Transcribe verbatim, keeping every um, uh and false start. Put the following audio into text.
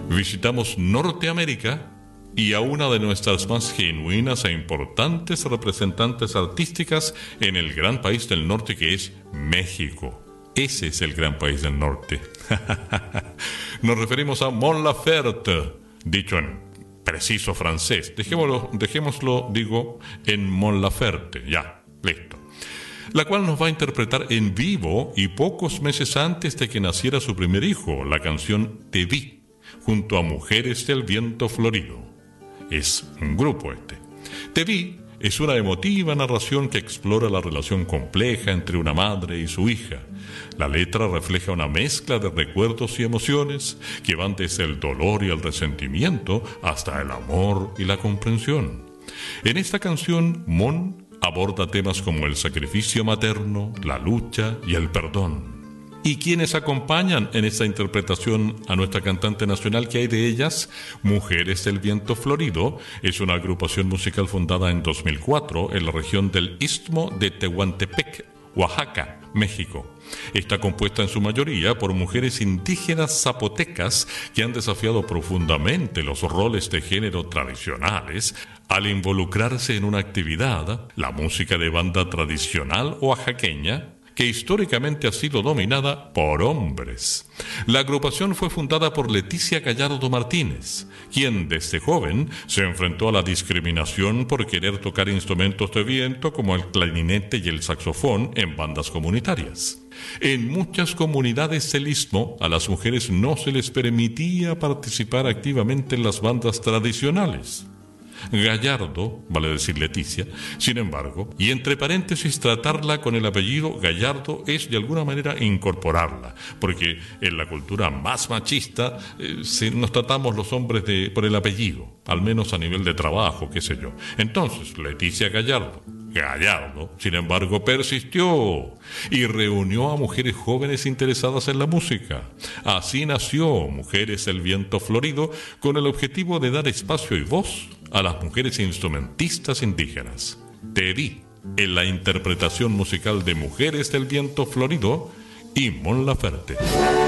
visitamos Norteamérica y a una de nuestras más genuinas e importantes representantes artísticas en el gran país del norte, que es México. Ese es el gran país del norte. Nos referimos a Mon Laferte, dicho en preciso francés. Dejémoslo, dejémoslo, digo, en Mon Laferte. Ya, listo. La cual nos va a interpretar en vivo y pocos meses antes de que naciera su primer hijo, la canción Te vi, junto a Mujeres del Viento Florido. Es un grupo este. Te vi es una emotiva narración que explora la relación compleja entre una madre y su hija. La letra refleja una mezcla de recuerdos y emociones que van desde el dolor y el resentimiento hasta el amor y la comprensión. En esta canción, Mon aborda temas como el sacrificio materno, la lucha y el perdón. ¿Y quiénes acompañan en esta interpretación a nuestra cantante nacional? ¿Qué hay de ellas? Mujeres del Viento Florido es una agrupación musical fundada en dos mil cuatro en la región del Istmo de Tehuantepec, Oaxaca, México. Está compuesta en su mayoría por mujeres indígenas zapotecas que han desafiado profundamente los roles de género tradicionales al involucrarse en una actividad, la música de banda tradicional oaxaqueña, que históricamente ha sido dominada por hombres. La agrupación fue fundada por Leticia Gallardo Martínez, quien desde joven se enfrentó a la discriminación por querer tocar instrumentos de viento como el clarinete y el saxofón en bandas comunitarias. En muchas comunidades del Istmo, a las mujeres no se les permitía participar activamente en las bandas tradicionales. Gallardo, vale decir Leticia, sin embargo, y entre paréntesis tratarla con el apellido Gallardo es de alguna manera incorporarla, porque en la cultura más machista eh, se, nos tratamos los hombres de, por el apellido, al menos a nivel de trabajo, qué sé yo. Entonces, Leticia Gallardo, Gallardo, sin embargo, persistió y reunió a mujeres jóvenes interesadas en la música. Así nació Mujeres del Viento Florido, con el objetivo de dar espacio y voz a las mujeres instrumentistas indígenas. Te vi en la interpretación musical de Mujeres del Viento Florido y Mon Laferte.